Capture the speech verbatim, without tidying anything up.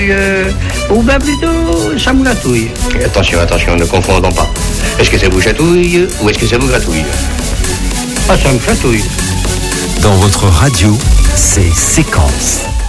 Euh, ou bien plutôt, ça me gratouille. Attention, attention, ne confondons pas. Est-ce que ça vous chatouille ou est-ce que ça vous gratouille? Ah, ça me chatouille. Dans votre radio, c'est Séquence.